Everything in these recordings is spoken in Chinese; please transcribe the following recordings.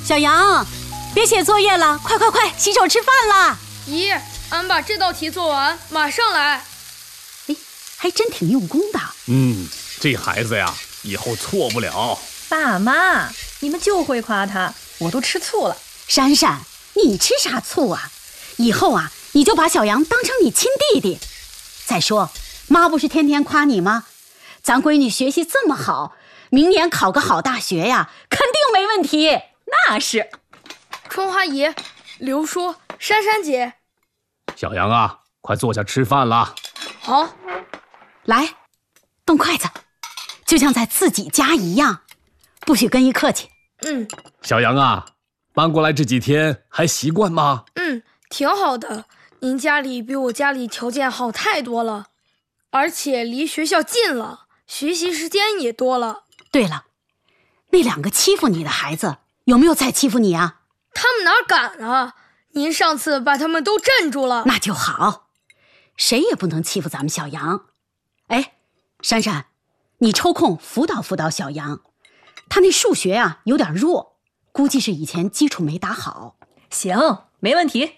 小杨，别写作业了，快，洗手吃饭啦！ 姨，俺把这道题做完，马上来。 哎，还真挺用功的。 这孩子呀，以后错不了。 爸妈，你们就会夸他，我都吃醋了。 珊珊，你吃啥醋啊？以后啊，你就把小杨当成你亲弟弟。再说，妈不是天天夸你吗？咱闺女学习这么好，明年考个好大学呀，肯定没问题。 那是。 春花姨、刘叔、珊珊姐， 小杨啊，快坐下吃饭了。 好， 来，动筷子，就像在自己家一样，不许跟姨客气。 小杨啊，搬过来这几天还习惯吗？ 挺好的。您家里比我家里条件好太多了，而且离学校近了，学习时间也多了。 对了，那2个欺负你的孩子有没有再欺负你啊？ 他们哪敢啊！您上次把他们都镇住了。 那就好，谁也不能欺负咱们小杨。哎，珊珊，你抽空辅导辅导小杨，他那数学啊有点弱，估计是以前基础没打好。 行，没问题。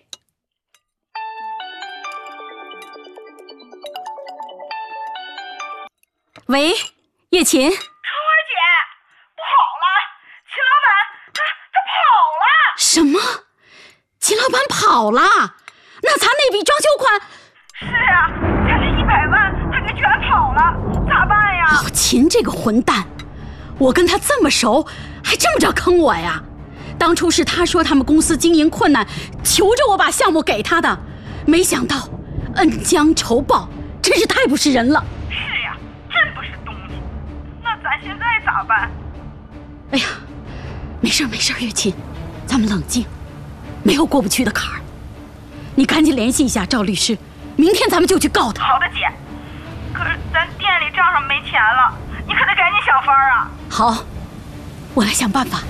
喂，叶琴。 春花姐，不好了，秦老板他跑了。 什么？秦老板跑了？那咱那笔装修款？ 是啊，咱这100万他给卷跑了，咋办呀？ 秦这个混蛋，我跟他这么熟，还这么着坑我呀？当初是他说他们公司经营困难，求着我把项目给他的，没想到恩将仇报，真是太不是人了。 是呀，真不是东西。那咱现在咋办？ 哎呀，没事，月琴，咱们冷静，没有过不去的坎儿。你赶紧联系一下赵律师，明天咱们就去告他。 好的，姐。可是咱店里账上没钱了，你可得赶紧想法啊。 好，我来想办法。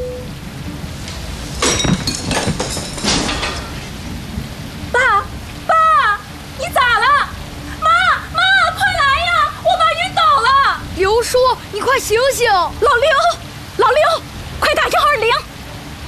爸，你咋了？妈，快来呀！我爸晕倒了。 刘叔，你快醒醒！ 老刘，快打120。